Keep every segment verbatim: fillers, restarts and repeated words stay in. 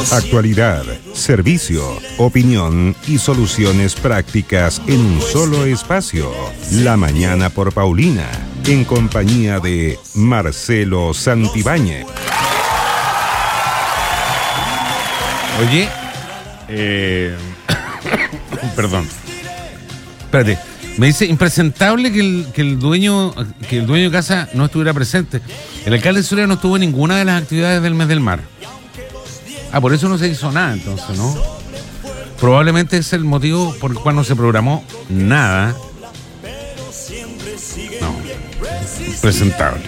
Actualidad, servicio, opinión y soluciones prácticas en un solo espacio. La Mañana por Paulina, en compañía de Marcelo Santibáñez. Oye, eh, perdón. Espérate. Me dice impresentable que el, que el dueño que el dueño de casa no estuviera presente. El alcalde de Soria no estuvo en ninguna de las actividades del mes del mar. Ah, por eso no se hizo nada entonces, ¿no? Probablemente es el motivo por el cual no se programó nada. No, impresentable.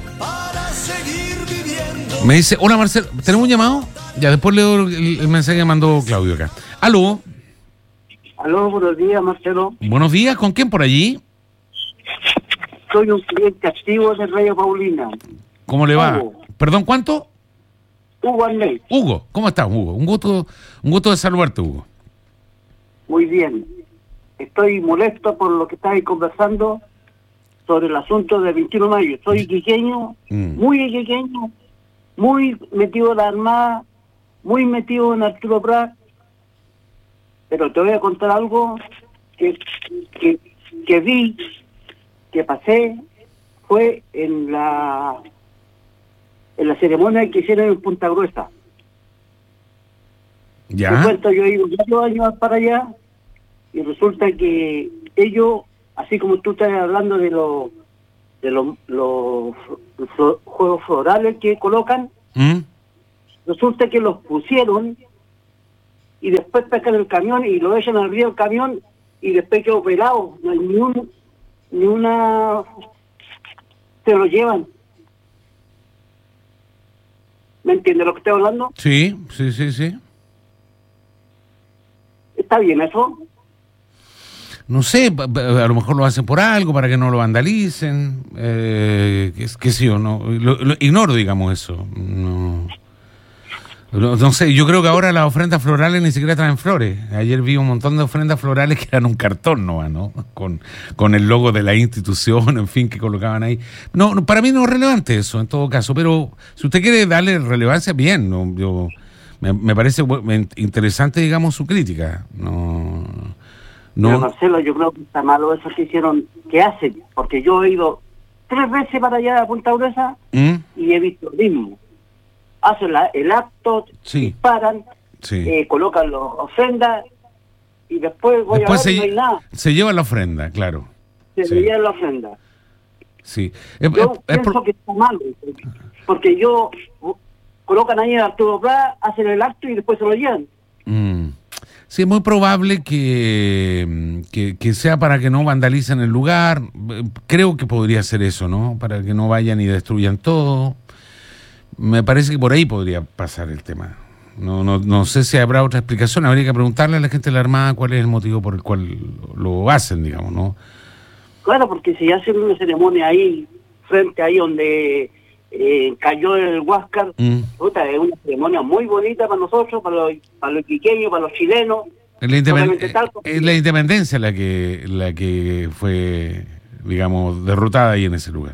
Me dice, hola Marcelo, ¿tenemos un llamado? Ya, después leo el, el mensaje que mandó Claudio acá. Aló. Aló, buenos días, Marcelo. Buenos días, ¿con quién por allí? Soy un cliente activo de Radio Paulina. ¿Cómo le va? Hugo. ¿Perdón, cuánto? Hugo Arnett. Hugo, ¿cómo estás, Hugo? Un gusto, un gusto de saludarte, Hugo. Muy bien. Estoy molesto por lo que estáis conversando sobre el asunto del veintiuno de mayo. Soy iquiqueño, Mm. muy iquiqueño, muy metido en la Armada, muy metido en Arturo Prat. Pero te voy a contar algo que, que, que vi, que pasé, fue en la en la ceremonia que hicieron en Punta Gruesa. Te ¿Ya? cuento, yo he ido varios años para allá y resulta que ellos, así como tú estás hablando de los de los los flo- juegos florales que colocan, ¿Mm? resulta que los pusieron y después pescan el camión y lo echan al río el camión y después quedó pelado, no hay ni un, ni una, se lo llevan. ¿Me entiendes lo que estoy hablando? Sí, sí, sí, sí. ¿Está bien eso? No sé, pa- pa- a lo mejor lo hacen por algo, para que no lo vandalicen, eh, qué, qué sé yo, no, lo, lo- ignoro, digamos, eso. No, no, no sé, yo creo que ahora las ofrendas florales ni siquiera traen flores. Ayer vi un montón de ofrendas florales que eran un cartón nomás, ¿no? Con, con el logo de la institución, en fin, que colocaban ahí. No, no, para mí no es relevante eso, en todo caso, pero si usted quiere darle relevancia, bien, ¿no? Yo, me, me parece bu- interesante, digamos, su crítica. No... Pero No, Marcelo, yo creo que está malo eso que hicieron, que hacen, porque yo he ido tres veces para allá a Punta Gruesa ¿Mm? y he visto lo mismo. Hacen la- el acto, Sí. disparan, Sí. eh, colocan las ofrendas y después voy Después a ver, se, no hay nada, se lleva la ofrenda, claro. se Sí. veía la ofrenda. Sí. Es- Yo es- es pienso por- que está mal, porque yo colocan ahí a Arturo Prat, hacen el acto y después se lo llevan. Mm. Sí, es muy probable que, que, que sea para que no vandalicen el lugar. Creo que podría ser eso, ¿no? Para que no vayan y destruyan todo. Me parece que por ahí podría pasar el tema. No, no, no sé si habrá otra explicación. Habría que preguntarle a la gente de la Armada cuál es el motivo por el cual lo hacen, digamos, ¿no? Claro, porque si hacen una ceremonia ahí, frente ahí donde eh, cayó el Huáscar, Mm. puta, es una ceremonia muy bonita para nosotros, para los, para los iquiqueños, para los chilenos. Es la, indepen- Solamente tal, porque- es la independencia la que la que fue, digamos, derrotada ahí en ese lugar.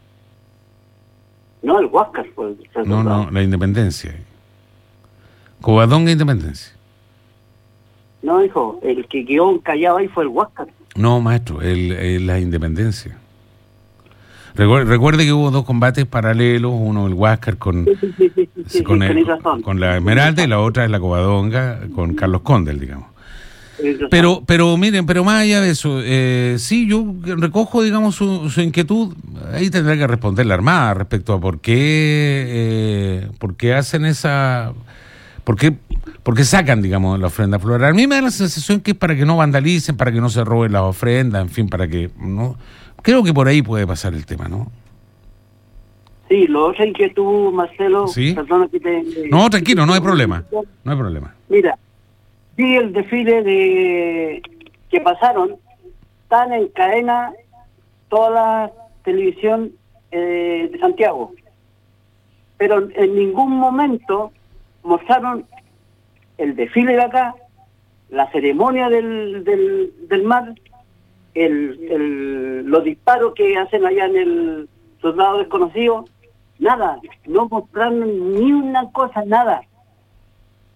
No, el Huáscar fue el No, no, la independencia. Covadonga Independencia. No, hijo, el que quedó callado ahí fue el Huáscar. No, maestro, el, el- la independencia. Recuerde, recuerde que hubo dos combates paralelos, uno el Huáscar con, Sí, sí, sí, sí, sí, sí, con, el- tenés razón. con la Esmeralda y la otra es la Covadonga con Carlos Condel, digamos. Tenés razón. Pero, pero miren, pero más allá de eso, eh, sí, yo recojo, digamos, su, su inquietud. Ahí tendrá que responder la Armada respecto a por qué, eh, por qué hacen esa, por qué, por qué sacan, digamos, la ofrenda floral. A mí me da la sensación que es para que no vandalicen, para que no se roben las ofrendas, en fin, para que, no, creo que por ahí puede pasar el tema, ¿no? Sí, lo otro inquietud, Marcelo, ¿Sí? perdona que te... No, tranquilo, no hay problema, no hay problema. Mira, vi el desfile de que pasaron, están en cadena toda la televisión eh, de Santiago, pero en ningún momento mostraron el desfile de acá, la ceremonia del, del, del mar, el, el, los disparos que hacen allá en el soldado desconocido, nada, no mostraron ni una cosa, nada.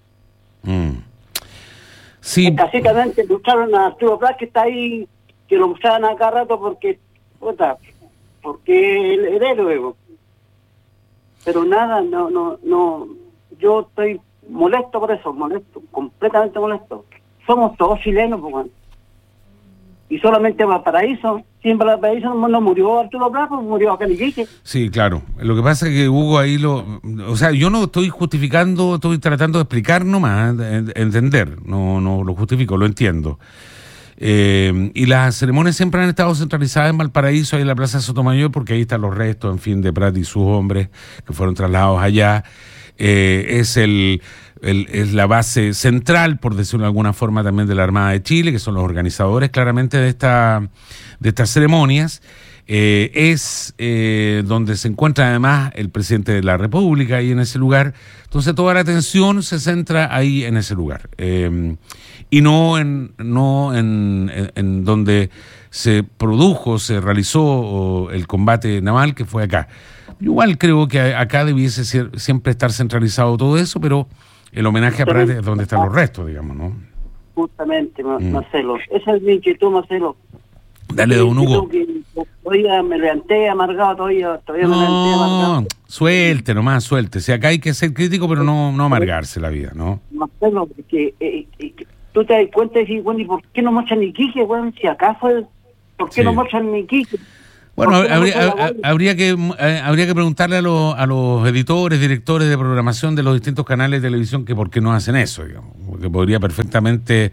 Sí. Escasitamente mostraron a Arturo Prat, que está ahí, que lo mostraban a cada rato porque, puta, porque el, el héroe. Pero nada, no, no, no, yo estoy molesto por eso, molesto, completamente molesto. Somos todos chilenos, pues, bueno. Y solamente Valparaíso, si en Valparaíso no, no murió Arturo Prat, pues murió acá en Iquique. Sí, claro. Lo que pasa es que Hugo ahí lo... O sea, yo no estoy justificando, estoy tratando de explicar nomás, de entender, no, no lo justifico, lo entiendo. Eh, y las ceremonias siempre han estado centralizadas en Valparaíso, ahí en la Plaza Sotomayor, porque ahí están los restos, en fin, de Prat y sus hombres que fueron trasladados allá. Eh, es el... El, es la base central, por decirlo de alguna forma, también de la Armada de Chile, que son los organizadores claramente de esta de estas ceremonias. Eh, es eh, donde se encuentra además el presidente de la República, ahí en ese lugar. Entonces toda la atención se centra ahí en ese lugar. Eh, y no en, no en, en, en donde se produjo, se realizó el combate naval, que fue acá. Yo igual creo que acá debiese ser, siempre estar centralizado todo eso, pero el homenaje a Prat es donde están los restos, digamos, ¿no? Justamente, mm. Marcelo. Esa es mi inquietud, Marcelo. Dale, don Hugo. Todavía me levanté amargado, todavía, todavía no, me levanté amargado. Suelte nomás, suelte. Si acá hay que ser crítico, pero no, no amargarse la vida, ¿no? Marcelo, porque eh, eh, tú te das cuenta y dices, bueno, ¿y por qué no muestran Iquique, bueno? Si acá fue, ¿por qué sí. no muestran Iquique? Bueno, habría, habría que eh, habría que preguntarle a los, a los editores, directores de programación de los distintos canales de televisión que por qué no hacen eso, digamos, porque podría perfectamente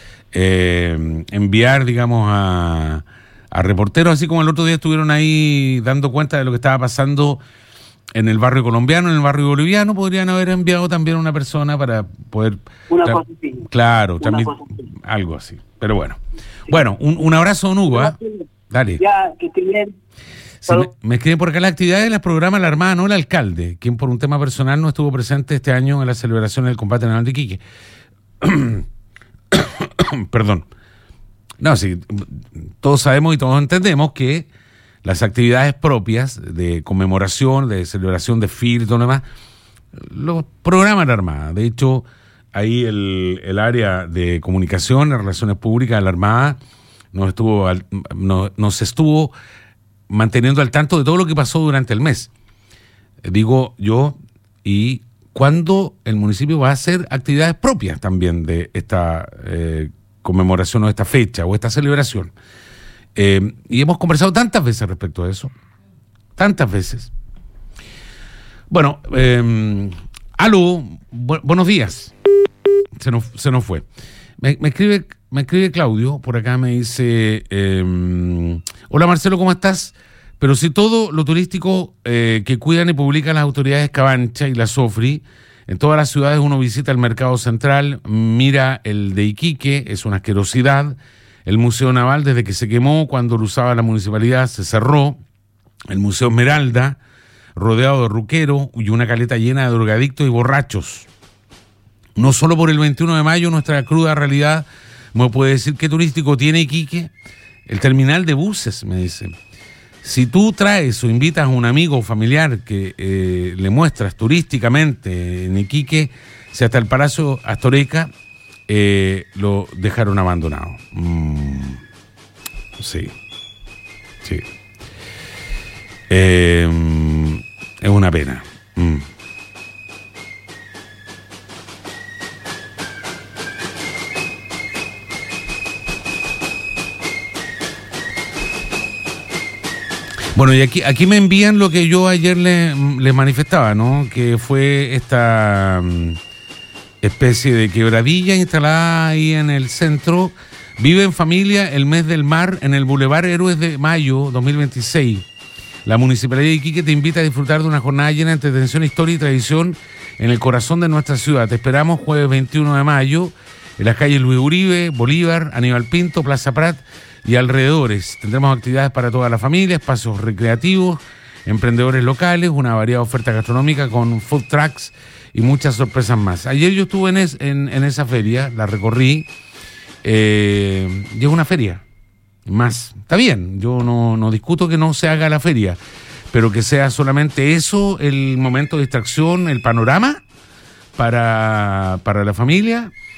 eh, enviar, digamos, a, a reporteros, así como el otro día estuvieron ahí dando cuenta de lo que estaba pasando en el barrio colombiano, en el barrio boliviano, podrían haber enviado también a una persona para poder... Una cosa así. Claro, una también cosa así. Algo así, pero bueno. Sí. Bueno, un, un abrazo, don Hugo, ¿eh? Dale. Ya, que esté bien. Sí, me, me escriben por acá las actividades de las programa la Armada, no el alcalde, quien por un tema personal no estuvo presente este año en la celebración del combate naval de Iquique. Perdón. No, sí, todos sabemos y todos entendemos que las actividades propias de conmemoración, de celebración, de desfile y todo lo demás, los programa la Armada. De hecho, ahí el, el área de comunicación, de relaciones públicas de la Armada, nos estuvo, nos, nos estuvo manteniendo al tanto de todo lo que pasó durante el mes. Digo yo, ¿y cuándo el municipio va a hacer actividades propias también de esta eh, conmemoración o esta fecha o esta celebración? Eh, y hemos conversado tantas veces respecto a eso, tantas veces. Bueno, eh, aló, bu- buenos días. Se nos, se nos fue. Me, me escribe... Me escribe Claudio, por acá me dice, eh, hola Marcelo, ¿cómo estás? Pero si todo lo turístico eh, que cuidan y publican las autoridades Cabancha y la Sofri, en todas las ciudades uno visita el Mercado Central, mira el de Iquique, es una asquerosidad, el Museo Naval desde que se quemó, cuando lo usaba la municipalidad se cerró, el Museo Esmeralda, rodeado de ruquero y una caleta llena de drogadictos y borrachos. No solo por el veintiuno de mayo, nuestra cruda realidad... ¿Me puede decir qué turístico tiene Iquique? El terminal de buses, me dice. Si tú traes o invitas a un amigo o familiar que eh, le muestras turísticamente en Iquique, si hasta el Palacio Astoreca eh, lo dejaron abandonado. Mm, sí, sí. Eh, es una pena. Mm. Bueno, y aquí aquí me envían lo que yo ayer les le manifestaba, ¿no? Que fue esta um, especie de quebradilla instalada ahí en el centro. Vive en familia el mes del mar en el Boulevard Héroes de Mayo dos mil veintiséis. La Municipalidad de Iquique te invita a disfrutar de una jornada llena de entretención, historia y tradición en el corazón de nuestra ciudad. Te esperamos jueves veintiuno de mayo en las calles Luis Uribe, Bolívar, Aníbal Pinto, Plaza Prat y alrededores. Tendremos actividades para toda la familia, espacios recreativos, emprendedores locales, una variada oferta gastronómica con food trucks y muchas sorpresas más. Ayer yo estuve en, es, en, en esa feria, la recorrí, eh, y es una feria más. Está bien, yo no, no discuto que no se haga la feria, pero que sea solamente eso, el momento de distracción, el panorama para, para la familia.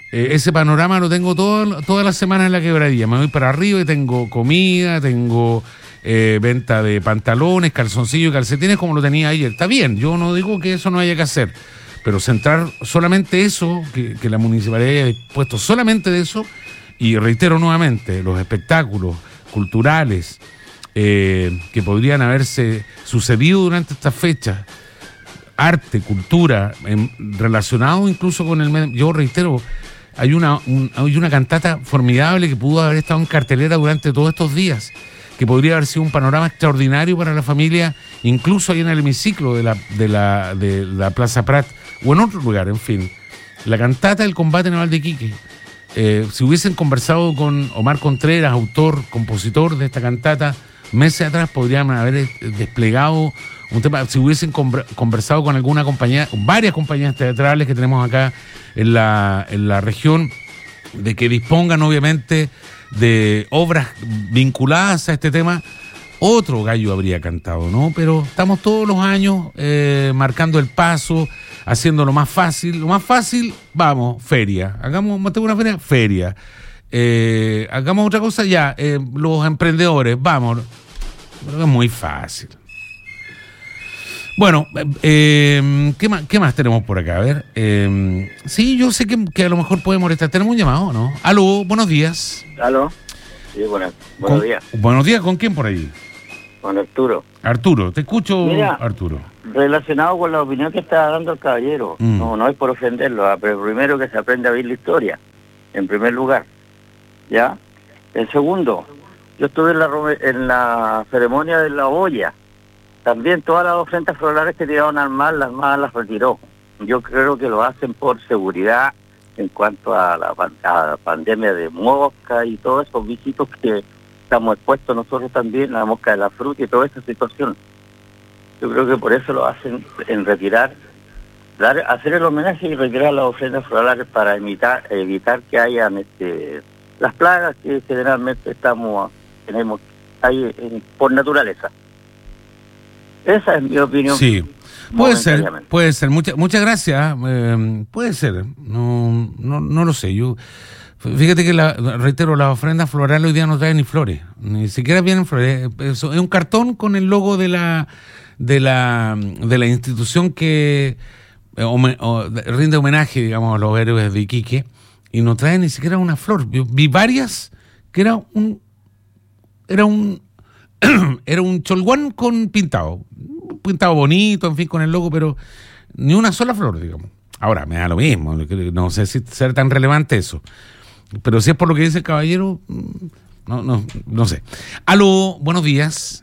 Eh, ese panorama lo tengo todo, todas las semanas en la Quebradilla. Me voy para arriba y tengo comida, tengo eh, venta de pantalones, calzoncillos y calcetines como lo tenía ayer. Está bien, yo no digo que eso no haya que hacer, pero centrar solamente eso, que, que la municipalidad haya dispuesto solamente de eso, y reitero nuevamente, los espectáculos culturales eh, que podrían haberse sucedido durante estas fechas, arte, cultura, en, relacionado incluso con el medio. Yo reitero, hay una, un, hay una cantata formidable que pudo haber estado en cartelera durante todos estos días, que podría haber sido un panorama extraordinario para la familia, incluso ahí en el hemiciclo de la, de la, de la Plaza Prat, o en otro lugar, en fin. La cantata del combate naval de Iquique. Eh, si hubiesen conversado con Omar Contreras, autor, compositor de esta cantata, meses atrás podrían haber desplegado un tema. Si hubiesen conversado con alguna compañía, con varias compañías teatrales que tenemos acá en la, en la región, de que dispongan obviamente de obras vinculadas a este tema, otro gallo habría cantado, ¿no? Pero estamos todos los años eh, marcando el paso, haciendo lo más fácil. Lo más fácil, vamos, feria. Hagamos, matemos una feria, feria. Eh, hagamos otra cosa, ya, eh, los emprendedores, vamos. Pero es muy fácil. Bueno, eh, ¿qué más, ¿qué más tenemos por acá? A ver, eh, sí, yo sé que, que a lo mejor puede molestar. ¿Tenemos un llamado, no? Aló, buenos días. Aló, sí, buenas, buenos con, días. Buenos días, ¿con quién por ahí? Con Arturo. Arturo, te escucho. Mira, Arturo. Relacionado con la opinión que está dando el caballero, mm. no, no es por ofenderlo, pero primero que se aprende a ver la historia, en primer lugar, ¿ya? En segundo, yo estuve en la, en la ceremonia de la olla. También todas las ofrendas florales que tiraron al mar, las más las retiró. Yo creo que lo hacen por seguridad en cuanto a la, a la pandemia de mosca y todos esos bichitos que estamos expuestos nosotros también, la mosca de la fruta y toda esa situación. Yo creo que por eso lo hacen, en retirar, dar, hacer el homenaje y retirar las ofrendas florales para evitar, evitar que hayan este, las plagas que generalmente estamos tenemos ahí en, por naturaleza. Esa es mi opinión. Sí, puede ser, puede ser. Muchas muchas gracias. Eh, puede ser. No, no, no lo sé. Yo, fíjate que, la, reitero, las ofrendas florales hoy día no traen ni flores. Ni siquiera vienen flores. Es un cartón con el logo de la de la de la institución que eh, home, o, rinde homenaje, digamos, a los héroes de Iquique, y no trae ni siquiera una flor. Yo vi varias que era un era un era un cholguán con pintado, pintado bonito, en fin, con el logo, pero ni una sola flor, digamos. Ahora, me da lo mismo, no sé si será tan relevante eso, pero si es por lo que dice el caballero, no, no, no sé. Aló, buenos días.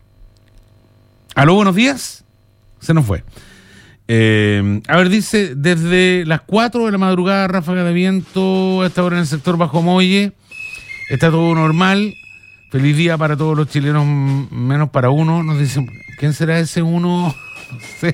Aló, buenos días. Se nos fue. Eh, a ver, dice, desde las cuatro de la madrugada, ráfaga de viento, a esta hora en el sector Bajo Molle, está todo normal. Feliz día para todos los chilenos, menos para uno. Nos dicen, ¿quién será ese uno? No sé.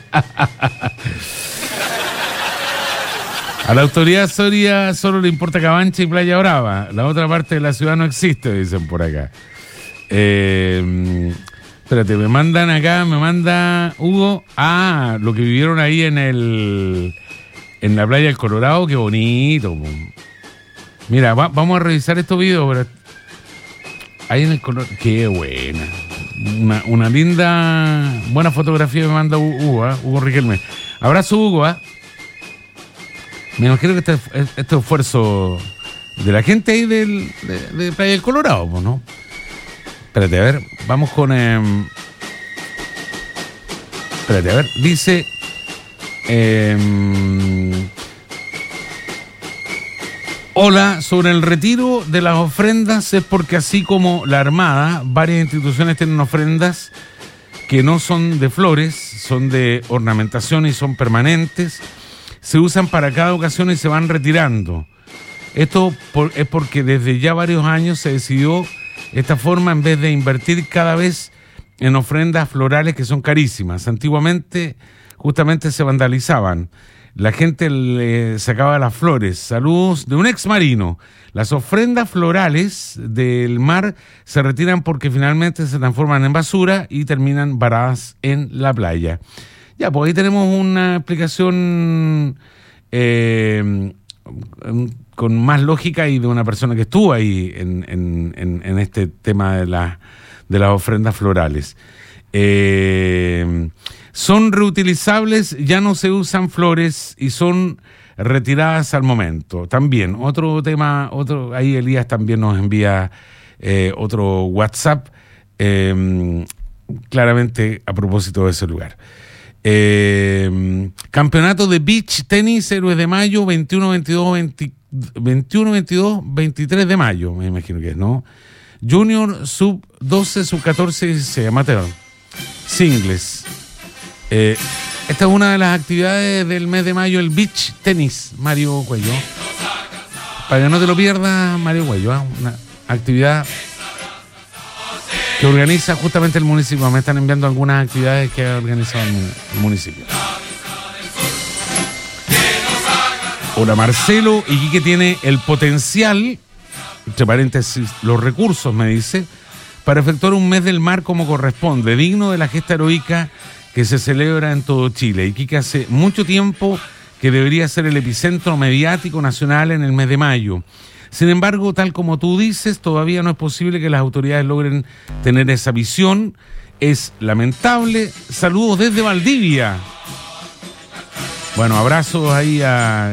A la autoridad Soria solo le importa Cabancha y Playa Brava. La otra parte de la ciudad no existe, dicen por acá. Eh, espérate, me mandan acá, me manda Hugo. Ah, lo que vivieron ahí en el en la playa del Colorado, qué bonito. Mira, va, vamos a revisar estos videos, pero ahí en el color, qué buena. Una, una linda, buena fotografía me manda Hugo, ¿eh? Hugo Riquelme. Abrazo, Hugo, ¿eh? Me imagino que este, este esfuerzo de la gente ahí del, de, de Playa del Colorado, ¿no? Espérate, a ver, vamos con... Eh, espérate, a ver, dice... Eh, Hola, sobre el retiro de las ofrendas es porque así como la Armada, varias instituciones tienen ofrendas que no son de flores, son de ornamentación y son permanentes, se usan para cada ocasión y se van retirando. Esto por, es porque desde ya varios años se decidió esta forma en vez de invertir cada vez en ofrendas florales que son carísimas. Antiguamente justamente se vandalizaban. La gente le sacaba las flores. Saludos de un ex marino. Las ofrendas florales del mar se retiran porque finalmente se transforman en basura y terminan varadas en la playa. Ya, pues ahí tenemos una explicación eh, con más lógica y de una persona que estuvo ahí en, en, en, en este tema de, la, de las ofrendas florales. Eh, son reutilizables, ya no se usan flores y son retiradas al momento. También, otro tema, otro ahí Elías también nos envía eh, otro WhatsApp, eh, claramente a propósito de ese lugar. Eh, campeonato de beach tenis, Héroes de Mayo, veintiuno, veintidós, veinte, veintiuno, veintidós, veintitrés de mayo, me imagino que es, ¿no? Junior, sub doce, sub catorce, dieciséis, amateur. Singles. Eh, esta es una de las actividades del mes de mayo, el beach tenis, Mario Cuello. Para que no te lo pierdas, Mario Cuello, ¿eh? Una actividad que organiza justamente el municipio. Me están enviando algunas actividades que ha organizado el municipio. Hola Marcelo, Iquique tiene el potencial, entre paréntesis, los recursos, me dice, para efectuar un mes del mar como corresponde, digno de la gesta heroica que se celebra en todo Chile. Iquique hace mucho tiempo que debería ser el epicentro mediático nacional en el mes de mayo. Sin embargo, tal como tú dices, todavía no es posible que las autoridades logren tener esa visión. Es lamentable. Saludos desde Valdivia. Bueno, abrazos ahí a...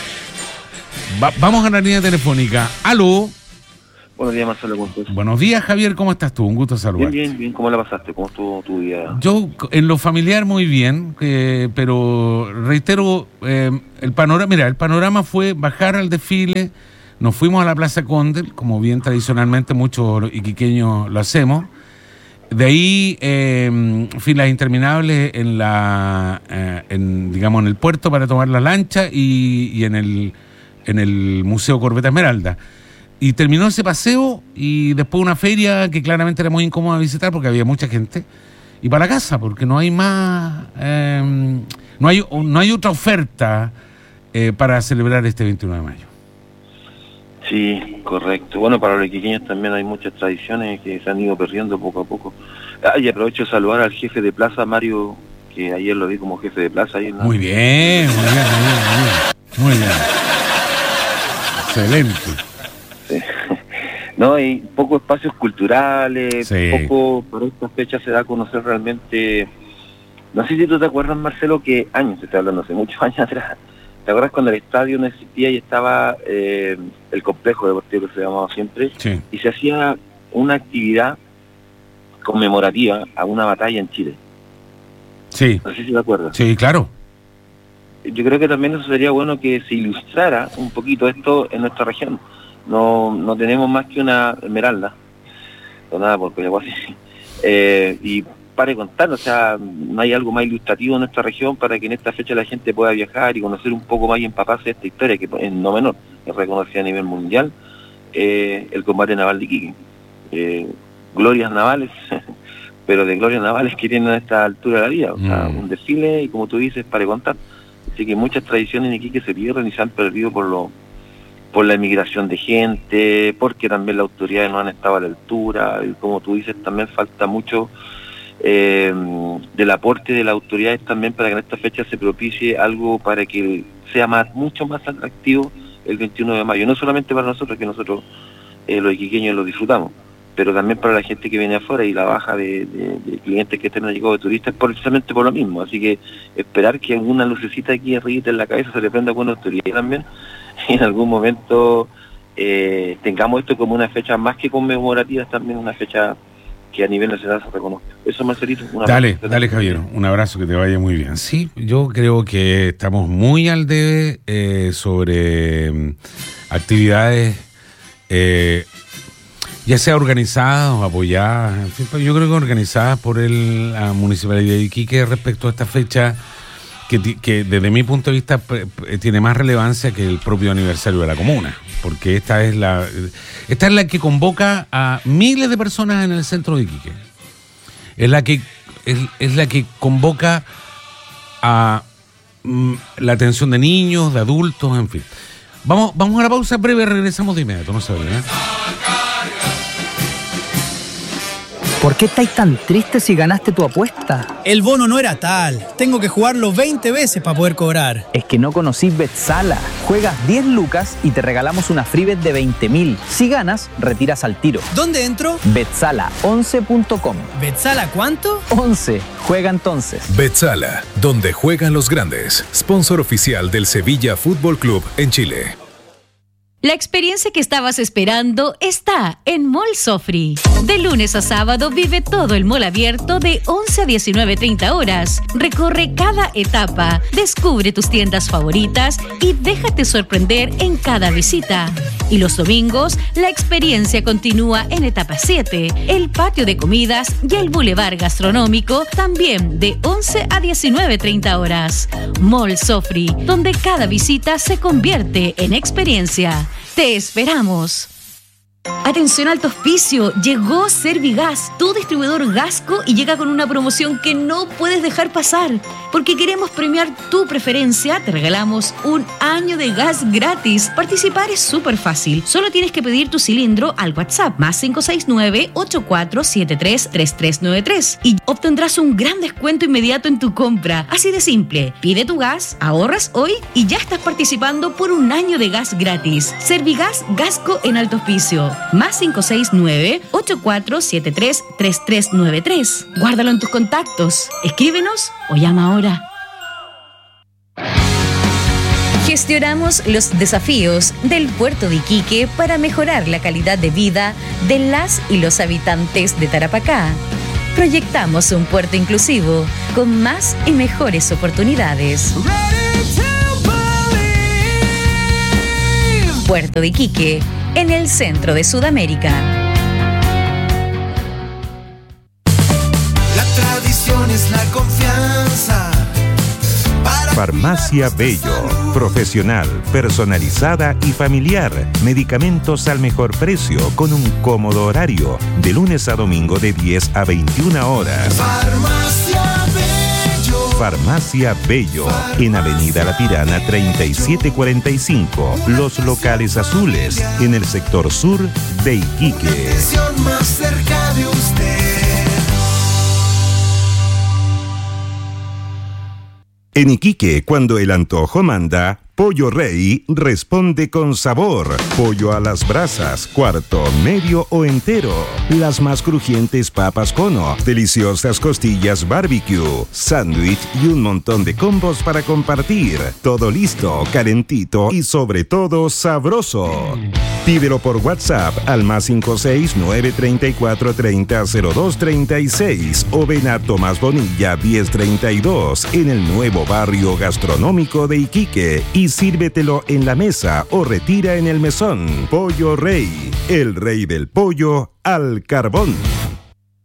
Va- vamos a la línea telefónica. Aló. Buenos días, Marcelo, ¿cómo estás? Buenos días, Javier, ¿cómo estás tú? Un gusto saludarte. Bien, bien, bien. ¿Cómo la pasaste? ¿Cómo estuvo tu día? Yo, en lo familiar, muy bien, eh, pero reitero, eh, el panorama, mira, el panorama fue bajar al desfile. Nos fuimos a la Plaza Conde, como bien tradicionalmente muchos iquiqueños lo hacemos. De ahí, eh, filas interminables en la, eh, en, digamos, en el puerto para tomar la lancha y, y en el, en el Museo Corbeta Esmeralda. Y terminó ese paseo y después una feria que claramente era muy incómoda visitar porque había mucha gente. Y para la casa, porque no hay más, eh, no hay, no hay otra oferta eh, para celebrar este veintiuno de mayo. Sí, correcto. Bueno, para los iquiqueños también hay muchas tradiciones que se han ido perdiendo poco a poco. Ah, y aprovecho de saludar al jefe de plaza, Mario, que ayer lo vi como jefe de plaza. Ahí en la... Muy bien, muy bien, muy bien. Muy bien. Excelente. Sí. No, hay pocos espacios culturales, Sí. poco, por estas fechas se da a conocer realmente... No sé si tú te acuerdas, Marcelo, que años, se está hablando hace muchos años atrás, ¿te acuerdas cuando el estadio no existía y estaba eh, el complejo deportivo que se llamaba siempre? Sí. Y se hacía una actividad conmemorativa a una batalla en Chile. Sí, No sé si te acuerdas. sí, claro. Yo creo que también eso sería bueno que se ilustrara un poquito esto en nuestra región. No no tenemos más que una esmeralda, o nada por Coyahuasi. Eh, y para contar, o sea, no hay algo más ilustrativo en nuestra región para que en esta fecha la gente pueda viajar y conocer un poco más y empaparse de esta historia, que es no menor, es reconocida a nivel mundial, eh, el combate naval de Iquique. Eh, glorias navales, pero de glorias navales que tienen a esta altura de la vida, o sea, Mm. un desfile y como tú dices, para contar. Así que muchas tradiciones en Iquique se pierden y se han perdido por lo por la emigración de gente, porque también las autoridades no han estado a la altura, y como tú dices, también falta mucho eh, del aporte de las autoridades también para que en esta fecha se propicie algo para que sea más mucho más atractivo el veintiuno de mayo, no solamente para nosotros, que nosotros eh, los iquiqueños lo disfrutamos, pero también para la gente que viene afuera y la baja de, de, de clientes que estén llegado de turistas, precisamente por lo mismo. Así que esperar que alguna lucecita aquí arriba en la cabeza se le prenda con la autoridad también, y en algún momento eh, tengamos esto como una fecha más que conmemorativa, también una fecha que a nivel nacional se reconozca. Eso, Marcelito. Una Dale, parte. dale Javier, un abrazo, que te vaya muy bien. Sí, yo creo que estamos muy al debe eh, sobre mm, actividades, eh, ya sea organizadas o apoyadas, en fin, pero yo creo que organizadas por el, la Municipalidad de Iquique respecto a esta fecha que, ti- que desde mi punto de vista p- p- tiene más relevancia que el propio aniversario de la comuna, porque esta es la esta es la que convoca a miles de personas en el centro de Iquique. Es la que es, es la que convoca a mm, la atención de niños, de adultos, en fin. Vamos vamos a la pausa breve, regresamos de inmediato, no se vayan, ¿eh? ¿Por qué estáis tan tristes si ganaste tu apuesta? El bono no era tal. Tengo que jugarlo veinte veces para poder cobrar. Es que no conocís Betsala. Juegas diez lucas y te regalamos una free bet de veinte mil. Si ganas, retiras al tiro. ¿Dónde entro? Betsala once punto com. ¿Betsala cuánto? once. Juega entonces. Betsala, donde juegan los grandes. Sponsor oficial del Sevilla Fútbol Club en Chile. La experiencia que estabas esperando está en Mall Sofri. De lunes a sábado vive todo el mall abierto de once a diecinueve treinta horas. Recorre cada etapa, descubre tus tiendas favoritas y déjate sorprender en cada visita. Y los domingos, la experiencia continúa en etapa siete, el patio de comidas y el bulevar gastronómico también de once a diecinueve treinta horas. Mall Sofri, donde cada visita se convierte en experiencia. ¡Te esperamos! Atención Alto Hospicio, llegó Servigas, tu distribuidor Gasco, y llega con una promoción que no puedes dejar pasar. Porque queremos premiar tu preferencia, te regalamos un año de gas gratis. Participar es súper fácil, solo tienes que pedir tu cilindro al WhatsApp más cinco seis nueve, ocho cuatro siete tres, tres tres nueve tres y obtendrás un gran descuento inmediato en tu compra. Así de simple, pide tu gas, ahorras hoy y ya estás participando por un año de gas gratis. Servigas Gasco en Alto Hospicio. Más cinco seis nueve, ocho cuatro siete tres, tres tres nueve tres. Guárdalo en tus contactos. Escríbenos o llama ahora. Gestionamos los desafíos del puerto de Iquique para mejorar la calidad de vida de las y los habitantes de Tarapacá. Proyectamos un puerto inclusivo con más y mejores oportunidades. Puerto de Iquique, en el centro de Sudamérica. La tradición es la confianza. Farmacia Bello, profesional, personalizada y familiar. Medicamentos al mejor precio con un cómodo horario, de lunes a domingo de diez a veintiuna horas. Farmacia Bello. Farmacia Bello, en Avenida La Tirana treinta y siete cuarenta y cinco, Los Locales Azules, en el sector sur de Iquique. Atención más cerca de usted. En Iquique, cuando el antojo manda, Pollo Rey responde con sabor. Pollo a las brasas, cuarto, medio o entero. Las más crujientes papas cono, deliciosas costillas barbecue, sándwich y un montón de combos para compartir. Todo listo, calentito y sobre todo sabroso. Pídelo por WhatsApp al más cinco seis nueve treinta y cuatro treinta cero dos treinta y seis o ven a Tomás Bonilla diez treinta y dos en el nuevo barrio gastronómico de Iquique y sírvetelo en la mesa o retira en el mesón. Pollo Rey, el rey del pollo al carbón.